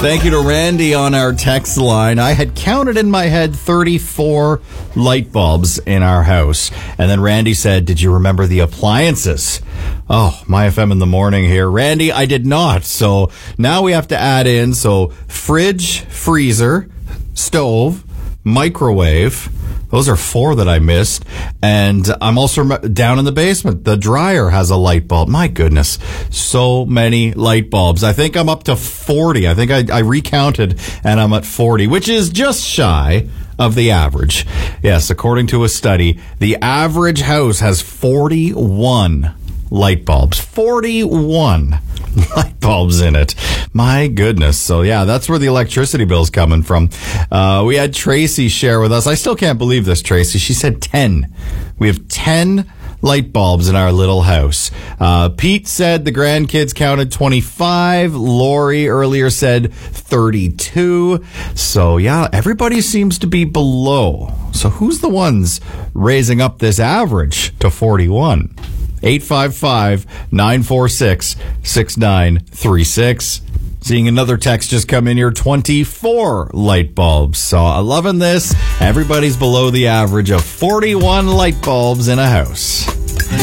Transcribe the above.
Thank you to Randy on our text line. I had counted in my head 34 light bulbs in our house. And then Randy said, did you remember the appliances? Oh, my FM in the morning here. Randy, I did not. So now we have to add in, fridge, freezer, stove, microwave. Those are 4 that I missed. And I'm also down in the basement. The dryer has a light bulb. My goodness. So many light bulbs. I think I'm up to 40. I think I recounted and I'm at 40, which is just shy of the average. Yes, according to a study, the average house has 41 light bulbs. 41 light bulbs in it. My goodness. So yeah, that's where the electricity bill's coming from. We had Tracy share with us. I still can't believe this, Tracy. She said 10. We have 10 light bulbs in our little house. Pete said the grandkids counted 25. Lori earlier said 32. So yeah, everybody seems to be below. So who's the ones raising up this average to 41? 855-946-6936. Seeing another text just come in here, 24 light bulbs. So I'm loving this. Everybody's below the average of 41 light bulbs in a house.